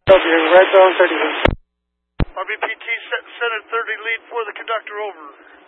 Right on 31. RBPT Center 30 lead for the conductor, over.